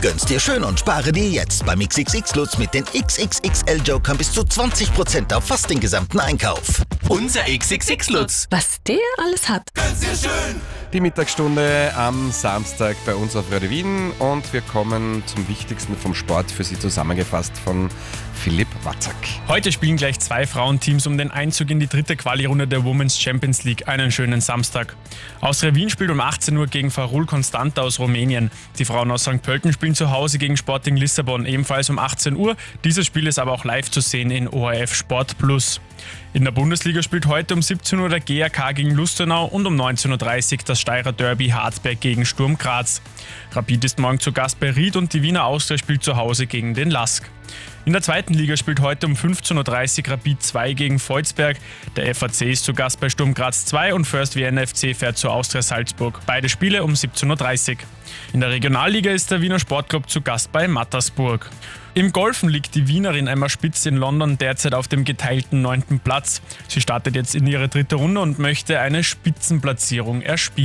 Gönn's dir schön und spare dir jetzt beim XXX-Lutz mit den XXXL-Jokern bis zu 20% auf fast den gesamten Einkauf. Unser XXX-Lutz. Was der alles hat. Gönn's dir schön. Die Mittagsstunde am Samstag bei uns auf Radio Wien und wir kommen zum Wichtigsten vom Sport für Sie zusammengefasst von Philipp Watzak. Heute spielen gleich 2 Frauenteams um den Einzug in die 3. Quali-Runde der Women's Champions League. Einen schönen Samstag. Austria Wien spielt um 18 Uhr gegen Farul Constanta aus Rumänien. Die Frauen aus St. Pölten spielen zu Hause gegen Sporting Lissabon, ebenfalls um 18 Uhr. Dieses Spiel ist aber auch live zu sehen in ORF Sport Plus. In der Bundesliga spielt heute um 17 Uhr der GAK gegen Lustenau und um 19.30 Uhr das Steirer Derby Harzberg gegen Sturm Graz. Rapid ist morgen zu Gast bei Ried und die Wiener Austria spielt zu Hause gegen den LASK. In der 2. Liga spielt heute um 15.30 Uhr Rapid 2 gegen Volzberg. Der FAC ist zu Gast bei Sturm Graz 2 und First Vienna FC fährt zu Austria Salzburg. Beide Spiele um 17.30 Uhr. In der Regionalliga ist der Wiener Sportclub zu Gast bei Mattersburg. Im Golfen liegt die Wienerin Emma Spitz in London derzeit auf dem geteilten 9. Platz. Sie startet jetzt in ihre 3. Runde und möchte eine Spitzenplatzierung erspielen.